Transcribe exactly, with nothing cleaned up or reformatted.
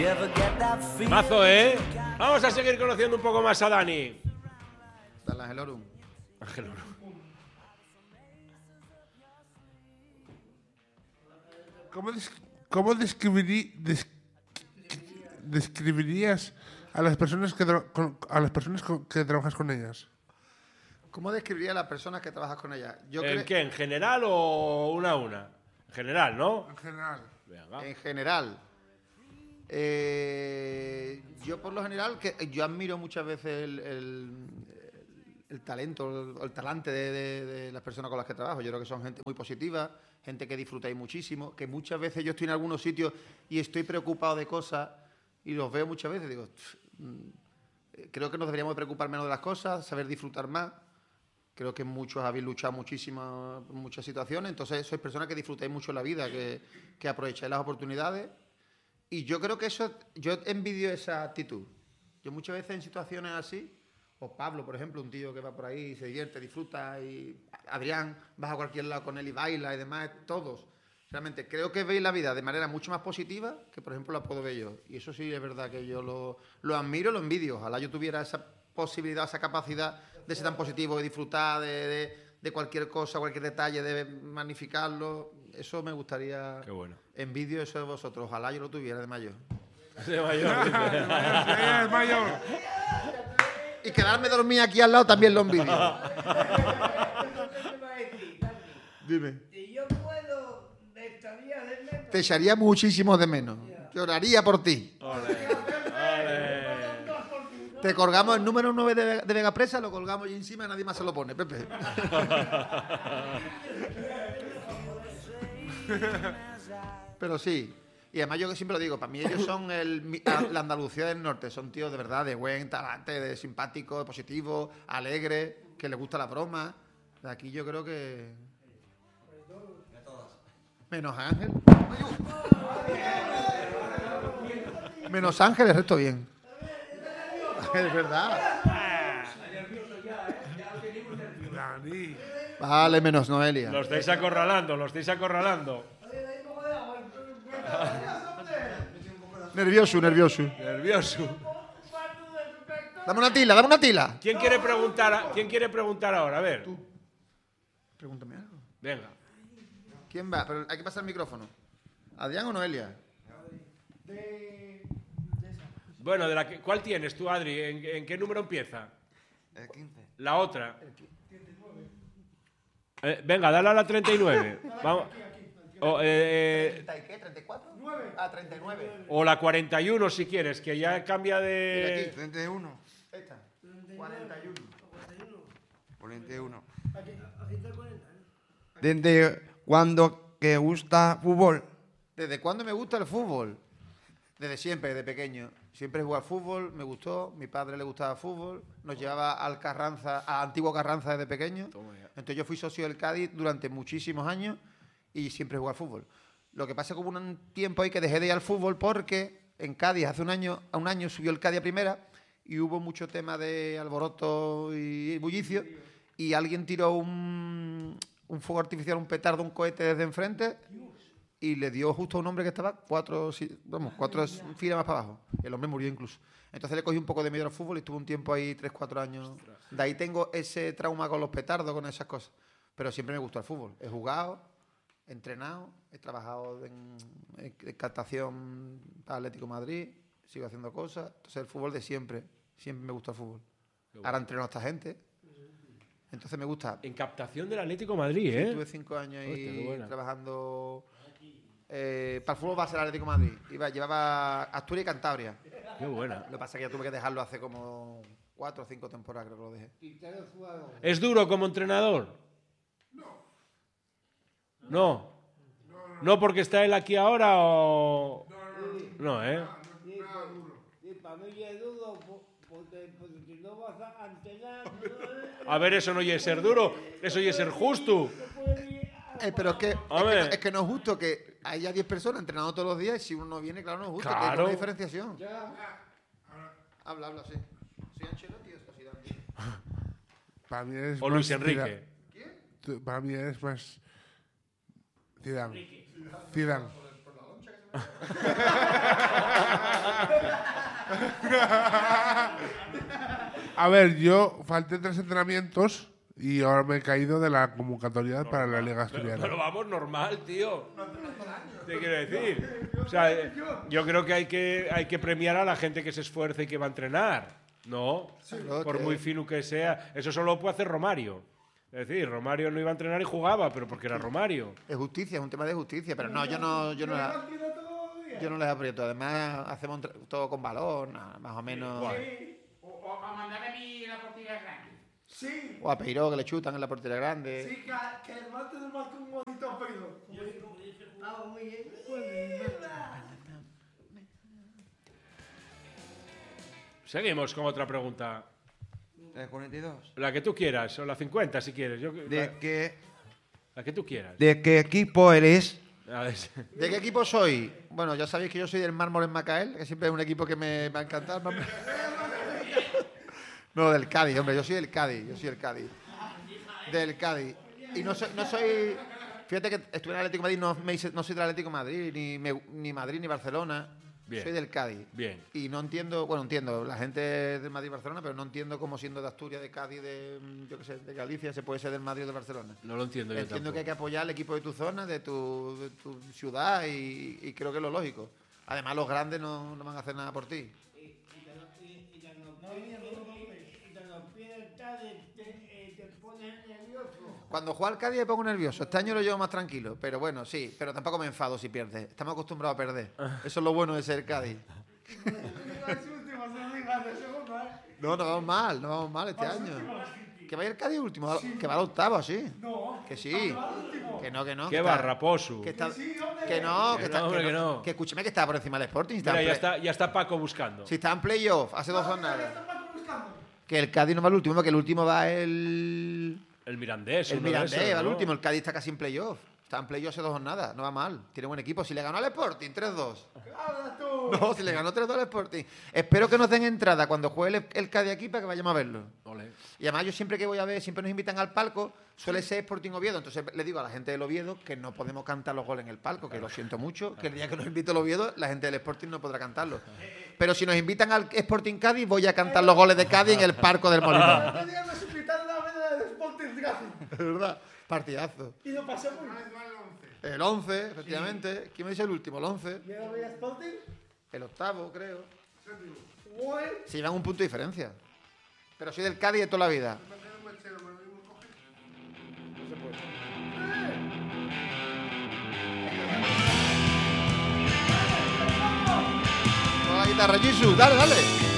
Mazo, ¿eh? Vamos a seguir conociendo un poco más a Dani. Dale, Ángel Orum. Ángel Orum. ¿Cómo, des cómo describirí des describirías a las personas que con, a las personas con, que trabajas con ellas? ¿Cómo describiría a las personas que trabajas con ellas? Yo ¿En qué? ¿En general o una a una? En general, ¿no? En general. Venga. En general. Eh, yo por lo general, que yo admiro muchas veces el, el, el talento, el, el talante de, de, de las personas con las que trabajo. Yo creo que son gente muy positiva, gente que disfrutáis muchísimo, que muchas veces yo estoy en algunos sitios y estoy preocupado de cosas y los veo muchas veces y digo, creo que nos deberíamos preocupar menos de las cosas, saber disfrutar más. Creo que muchos habéis luchado muchísimo en muchas situaciones, entonces sois personas que disfrutáis mucho la vida, que, que aprovecháis las oportunidades. Y yo creo que eso, yo envidio esa actitud. Yo muchas veces en situaciones así, o Pablo, por ejemplo, un tío que va por ahí, se divierte, disfruta, y Adrián, vas a cualquier lado con él y baila y demás, todos. Realmente creo que veis la vida de manera mucho más positiva que, por ejemplo, la puedo ver yo. Y eso sí es verdad que yo lo, lo admiro, lo envidio. Ojalá yo tuviera esa posibilidad, esa capacidad de ser tan positivo, de disfrutar de, de, de cualquier cosa, cualquier detalle, de magnificarlo. Eso me gustaría. Qué bueno. Envidio eso de vosotros. Ojalá yo lo tuviera de mayor. De mayor. De mayor. Y quedarme dormida aquí al lado también lo envidio. Dime. Si yo puedo, me echaría de menos. Te echaría muchísimo de menos. Lloraría por ti. Ole, ole. Te colgamos el número nueve de, de Vega Presa, lo colgamos ahí encima y nadie más se lo pone, Pepe. Pero sí. Y además yo siempre lo digo, para mí ellos son el, la Andalucía del Norte, son tíos de verdad, de buen talante, de simpático, de positivo, alegre, que les gusta la broma. De aquí yo creo que... Menos Ángel. Menos Ángel, el resto bien. Es verdad. Dani. Vale, menos Noelia. Lo estáis acorralando, lo estáis acorralando. Nervioso, nervioso. Nervioso. Dame una tila, dame una tila. ¿Quién quiere preguntar, a- ¿quién quiere preguntar ahora? A ver. Pregúntame algo. Venga. ¿Quién va? Pero hay que pasar el micrófono. ¿Adrián o Noelia? Bueno, de la que, ¿cuál tienes tú, Adri? ¿En, en qué número empieza? El quince. La otra. Eh, venga, dale a la treinta y nueve. Vamos. O, eh, ¿treinta y qué? ¿treinta y cuatro? Ah, treinta y nueve. o la cuarenta y uno si quieres, que ya cambia de... treinta y uno. Esta. cuarenta y uno. cuarenta y uno. ¿Desde cuándo que gusta fútbol? ¿Desde cuándo me gusta el fútbol? Desde siempre, desde pequeño. Siempre he jugado al fútbol, me gustó. Mi padre le gustaba el fútbol. Nos llevaba al Carranza, a Antiguo Carranza desde pequeño. Entonces yo fui socio del Cádiz durante muchísimos años y siempre he jugado al fútbol. Lo que pasa es que hubo un tiempo ahí que dejé de ir al fútbol porque en Cádiz hace un año, a un año subió el Cádiz a primera y hubo mucho tema de alboroto y bullicio y alguien tiró un, un fuego artificial, un petardo, un cohete desde enfrente y le dio justo a un hombre que estaba cuatro, si- vamos, cuatro filas más para abajo. El hombre murió incluso. Entonces le cogí un poco de miedo al fútbol y estuve un tiempo ahí, tres, cuatro años. De ahí tengo ese trauma con los petardos, con esas cosas. Pero siempre me gustó el fútbol. He jugado, he entrenado, he trabajado en, en, en captación para Atlético de Madrid, sigo haciendo cosas. Entonces el fútbol de siempre, siempre me gusta el fútbol. Ahora entreno a esta gente. Entonces me gusta. En captación del Atlético de Madrid, ¿eh? Estuve cinco años Hostia, qué ahí buena. trabajando eh, para el fútbol base del Atlético de Madrid. Iba, llevaba Asturias y Cantabria. Qué buena. Lo que pasa es que ya tuve que dejarlo hace como cuatro o cinco temporadas, creo que lo dejé. ¿Es duro como entrenador? No. ¿No porque está él aquí ahora o...? No, ¿eh? Y para mí es duro, po- porque, porque si no vas a entrenar... A ver, eso no es ser duro, eso es ser justo. Eh, pero es que, es, que Hombre. no, es que no es justo que haya diez personas entrenando todos los días y si uno no viene, claro, no es justo. Tiene que haber Claro. una diferenciación. Habla, habla, sí. ¿Soy Ancelotti o es Zidane? Para mí eres O Luis más Enrique. Zidane. Tú- Para mí eres más Zidane. Zidane. A ver, yo falté tres entrenamientos y ahora me he caído de la convocatoria para la Liga Pero, Asturiana. pero vamos, normal, tío. ¿Qué quiero decir? O sea, eh, yo creo que hay, que hay que premiar a la gente que se esfuerza y que va a entrenar. No, Claro por que- muy fino que sea. Eso solo lo puede hacer Romario. Es decir, Romario no iba a entrenar y jugaba, pero porque era Romario. Es justicia, es un tema de justicia, pero no, yo no, yo no, la- yo no les aprieto. Además, hacemos un tra- todo con balón, nada, más o menos. Guay. O, o a mandarme a mí la portería grande. Sí, O a Peiró, que le chutan en la portería grande. sí, que, que el martes del martes un bonito a Pedro. Ah, muy bien. Seguimos con otra pregunta. ¿De cuarenta y dos? La que tú quieras, o la cincuenta si quieres. Yo, ¿De la, qué, la que tú quieras. ¿De qué equipo eres? A ver, ¿De qué equipo soy? Bueno, ya sabéis que yo soy del Mármol en Macael, que siempre es un equipo que me va a encantar. No, del Cádiz, hombre, yo soy del Cádiz, yo soy del Cádiz. Del Cádiz. Y no soy, no soy fíjate que estuve en el Atlético de Madrid, no, me hice- no soy del Atlético de Madrid, ni, me- ni Madrid ni Barcelona. Bien. Soy del Cádiz. Bien. Y no entiendo, bueno, entiendo, la gente de Madrid y Barcelona, pero no entiendo cómo siendo de Asturias, de Cádiz, de, mm, yo qué sé, de Galicia, se puede ser del Madrid o de Barcelona. no lo entiendo yo Entiendo que hay tampoco. que apoyar al equipo de tu zona, de tu, de tu ciudad y, y creo que es lo lógico. Además, los grandes no, no van a hacer nada por ti. Y te lo y- y te lo pide- y te lo pide el Cádiz, te eh, te pones nervioso. Cuando juego al Cádiz me pongo nervioso. Este año lo llevo más tranquilo. Pero bueno, sí. Pero tampoco me enfado si pierdes. Estamos acostumbrados a perder. Eso es lo bueno de ser Cádiz. Las últimas, no digas de segundo, ¿eh? No, no vamos mal. No vamos mal este año. Que vaya el Cádiz último. Que va al octavo, sí. No. Que sí. Que no, que no. ¡Qué que está- barraposo! Que, está- sí, hombre. que no, Que que, está- no, hombre, que que no. no. Que escúcheme que está por encima del Sporting. Si está, Mira, en ya play- está, ya está Paco buscando. si está en playoff hace dos Ya jornadas. está Paco buscando. Que el Cádiz no va al último, que el último va el. El Mirandés. El uno de Mirandés esos, va al ¿no? último, el Cádiz está casi en playoff. Está en playoff hace dos jornadas, no va mal. Tiene buen equipo. Si le ganó al Sporting, tres dos. Habla tú. No, si le ganó tres dos al Sporting. Espero que nos den entrada cuando juegue el, el Cádiz aquí para que vayamos a verlo. Ole. Y además yo siempre que voy a ver, siempre nos invitan al palco, suele ser Sporting Oviedo. Entonces le digo a la gente del Oviedo que no podemos cantar los goles en el palco, que lo siento mucho, que el día que nos invite el Oviedo, la gente del Sporting no podrá cantarlos. Pero si nos invitan al Sporting Cádiz, voy a cantar los goles de Cádiz en el Parco del Molinón. No digas nos invitaron a ver el Sporting Racing. Es verdad, partidazo. Y lo pasé muy bien. El once, efectivamente. ¿Quién me dice el último? El once. ¿Llega a ver el Sporting? El octavo, creo. Bueno. Se llevan un punto de diferencia. Pero soy del Cádiz de toda la vida. Con la guitarra, Jisoo, dale, dale.